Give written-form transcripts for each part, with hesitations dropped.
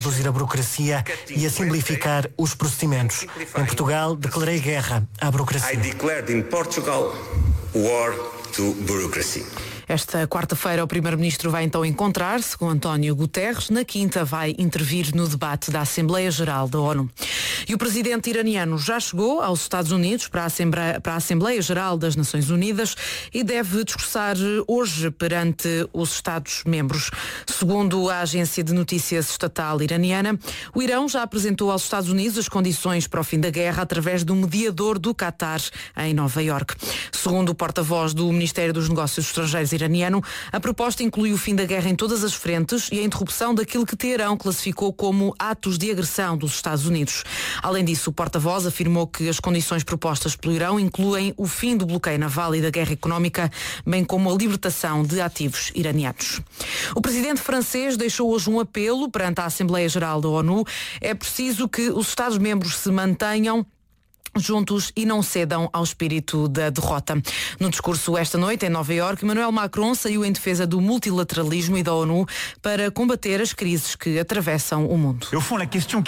reduzir a burocracia e a simplificar os procedimentos. Em Portugal, declarei guerra à burocracia. I declared in Portugal war to bureaucracy. Esta quarta-feira o Primeiro-Ministro vai então encontrar-se com António Guterres. Na quinta vai intervir no debate da Assembleia Geral da ONU. E o presidente iraniano já chegou aos Estados Unidos para a Assembleia Geral das Nações Unidas e deve discursar hoje perante os Estados-membros. Segundo a agência de notícias estatal iraniana, o Irão já apresentou aos Estados Unidos as condições para o fim da guerra através do mediador do Qatar em Nova Iorque. Segundo o porta-voz do Ministério dos Negócios Estrangeiros iraniano, a proposta inclui o fim da guerra em todas as frentes e a interrupção daquilo que Teherão classificou como atos de agressão dos Estados Unidos. Além disso, o porta-voz afirmou que as condições propostas pelo Irão incluem o fim do bloqueio naval e da guerra económica, bem como a libertação de ativos iranianos. O presidente francês deixou hoje um apelo perante a Assembleia Geral da ONU. É preciso que os Estados-membros se mantenham juntos e não cedam ao espírito da derrota. No discurso esta noite em Nova Iorque, Emmanuel Macron saiu em defesa do multilateralismo e da ONU para combater as crises que atravessam o mundo. A questão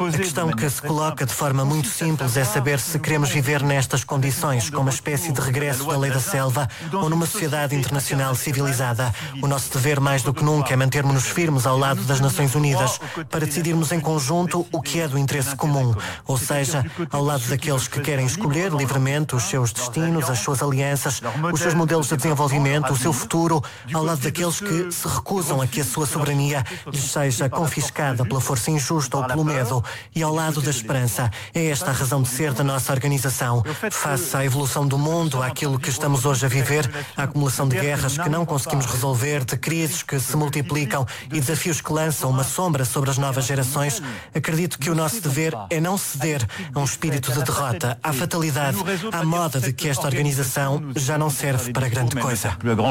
que se coloca de forma muito simples é saber se queremos viver nestas condições, como uma espécie de regresso da lei da selva ou numa sociedade internacional civilizada. O nosso dever mais do que nunca é mantermos-nos firmes ao lado das Nações Unidas para decidirmos em conjunto o que é do interesse comum, ou seja, ao lado daqueles que querem escolher livremente os seus destinos, as suas alianças, os seus modelos de desenvolvimento, o seu futuro, ao lado daqueles que se recusam a que a sua soberania lhes seja confiscada pela força injusta ou pelo medo, e ao lado da esperança. É esta a razão de ser da nossa organização. Face à evolução do mundo, àquilo que estamos hoje a viver, à acumulação de guerras que não conseguimos resolver, de crises que se multiplicam e desafios que lançam uma sombra sobre as novas gerações, acredito que o nosso dever é não ceder a um espírito de derrota, à fatalidade, à moda de que esta organização já não serve para grande coisa.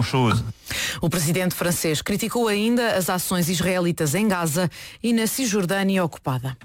O presidente francês criticou ainda as ações israelitas em Gaza e na Cisjordânia ocupada.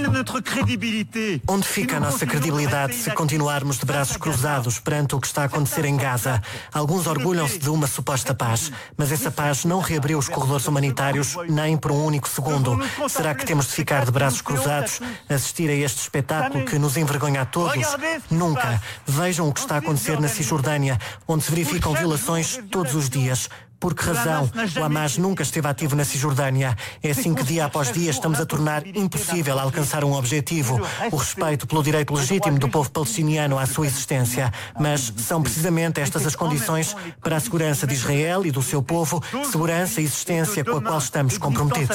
Onde fica a nossa credibilidade se continuarmos de braços cruzados perante o que está a acontecer em Gaza? Alguns orgulham-se de uma suposta paz, mas essa paz não reabriu os corredores humanitários nem por um único segundo. Será que temos de ficar de braços cruzados, assistir a este espetáculo que nos envergonha a todos? Nunca. Vejam o que está a acontecer na Cisjordânia, onde se verificam violações todos os dias. Por que razão? O Hamas nunca esteve ativo na Cisjordânia. É assim que dia após dia estamos a tornar impossível alcançar um objetivo, o respeito pelo direito legítimo do povo palestiniano à sua existência. Mas são precisamente estas as condições para a segurança de Israel e do seu povo, segurança e existência com a qual estamos comprometidos.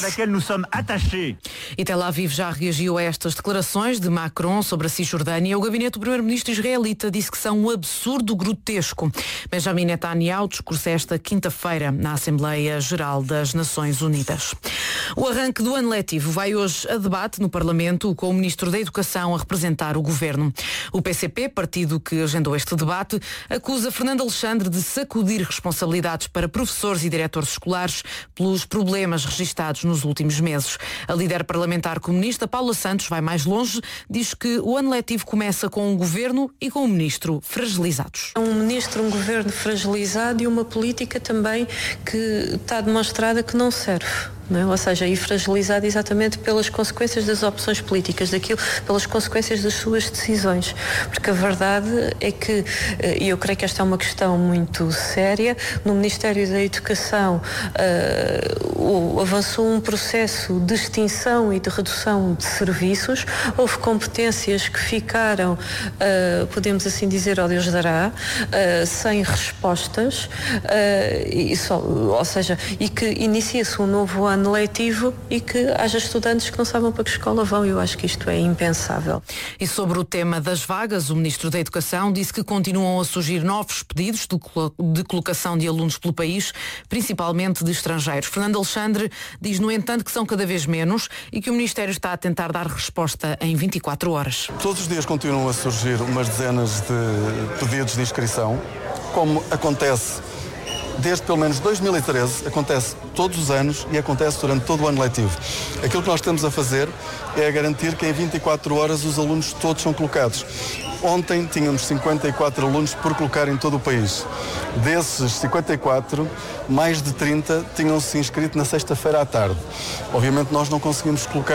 E Tel Aviv já reagiu a estas declarações de Macron sobre a Cisjordânia. O gabinete do primeiro-ministro israelita disse que são um absurdo grotesco. Benjamin Netanyahu discursa esta quinta-feira na Assembleia Geral das Nações Unidas. O arranque do ano letivo vai hoje a debate no Parlamento, com o Ministro da Educação a representar o Governo. O PCP, partido que agendou este debate, acusa Fernando Alexandre de sacudir responsabilidades para professores e diretores escolares pelos problemas registados nos últimos meses. A líder parlamentar comunista, Paula Santos, vai mais longe, diz que o ano letivo começa com um Governo e com um Ministro fragilizados. Um Ministro, um Governo fragilizado e uma política também que está demonstrada que não serve. Não é? Ou seja, e fragilizado exatamente pelas consequências das opções políticas, pelas consequências das suas decisões. Porque a verdade é que, e eu creio que esta é uma questão muito séria, no Ministério da Educação avançou um processo de extinção e de redução de serviços, houve competências que ficaram, podemos assim dizer, ó Deus dará, sem respostas, ou seja, e que inicia-se um novo ano letivo e que haja estudantes que não sabem para que escola vão. Eu acho que isto é impensável. E sobre o tema das vagas, o Ministro da Educação disse que continuam a surgir novos pedidos de colocação de alunos pelo país, principalmente de estrangeiros. Fernando Alexandre diz, no entanto, que são cada vez menos e que o Ministério está a tentar dar resposta em 24 horas. Todos os dias continuam a surgir umas dezenas de pedidos de inscrição, como acontece desde pelo menos 2013, acontece todos os anos e acontece durante todo o ano letivo. Aquilo que nós estamos a fazer é a garantir que em 24 horas os alunos todos são colocados. Ontem tínhamos 54 alunos por colocar em todo o país. Desses 54, mais de 30 tinham-se inscrito na sexta-feira à tarde. Obviamente nós não conseguimos colocar